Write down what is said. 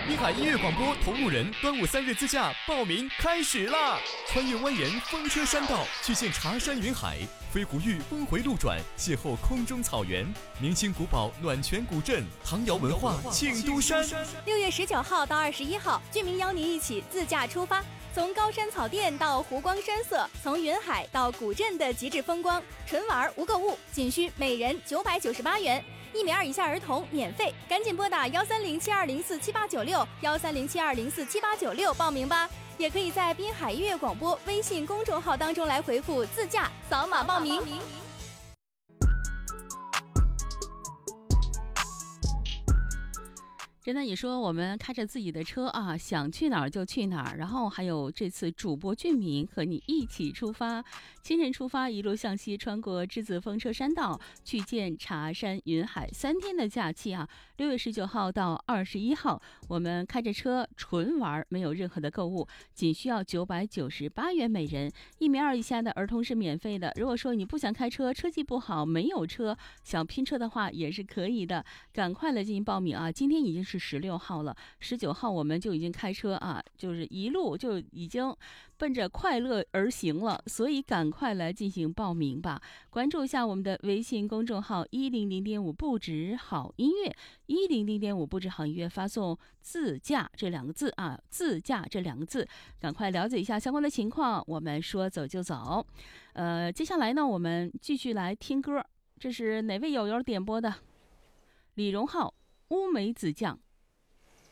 滨海音乐广播同路人端午3日自驾报名开始啦！穿越蜿蜒风车山道，去见茶山云海，飞狐峪峰回路转，邂逅空中草原，明清古堡暖泉古镇，唐窑文化庆都山。 6月19号到21号，俊明邀您一起自驾出发，从高山草甸到湖光山色，从云海到古镇的极致风光，纯玩无购物，仅需每人998元，1米2以下儿童免费，赶紧拨打13072047896，13072047896报名吧。也可以在滨海音乐广播微信公众号当中来回复自驾，扫码报名。 真的，你说我们开着自己的车啊，想去哪儿就去哪儿，然后还有这次主播俊明和你一起出发，清晨出发，一路向西，穿过之子风车山道，去见茶山云海，3天的假期啊。6月19号到21号，我们开着车纯玩，没有任何的购物，仅需要998元每人，1米2以下的儿童是免费的。如果说你不想开车，车技不好，没有车，想拼车的话也是可以的，赶快来进行报名啊！今天已经是16号了，19号我们就已经开车啊，就是一路就已经奔着快乐而行了，所以赶快来进行报名吧！关注一下我们的微信公众号100.5不止好音乐，100.5不止好音乐，发送自驾这2个字啊，自驾这2个字，赶快了解一下相关的情况，我们说走就走。接下来呢，我们继续来听歌，这是哪位友友点播的？李荣浩，乌梅子酱。